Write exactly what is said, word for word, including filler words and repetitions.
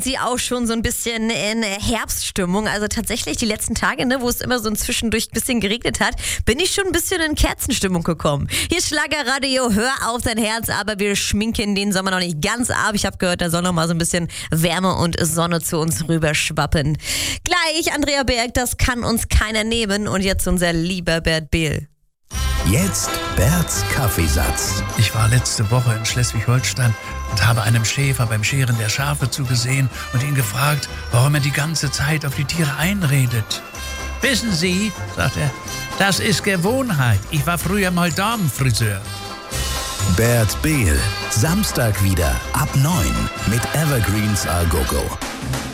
Sie auch schon so ein bisschen in Herbststimmung. Also tatsächlich die letzten Tage, ne, wo es immer so ein zwischendurch ein bisschen geregnet hat, bin ich schon ein bisschen in Kerzenstimmung gekommen. Hier ist Schlagerradio, hör auf dein Herz, aber wir schminken den Sommer noch nicht ganz ab. Ich habe gehört, da soll noch mal so ein bisschen Wärme und Sonne zu uns rüberschwappen. Gleich, Andrea Berg, das kann uns keiner nehmen. Und jetzt unser lieber Bert Behl. Jetzt Berts Kaffeesatz. Ich war letzte Woche in Schleswig-Holstein und habe einem Schäfer beim Scheren der Schafe zugesehen und ihn gefragt, warum er die ganze Zeit auf die Tiere einredet. Wissen Sie, sagt er, das ist Gewohnheit. Ich war früher mal Damenfriseur. Bert Behl, Samstag wieder ab neun mit Evergreens A Go Go.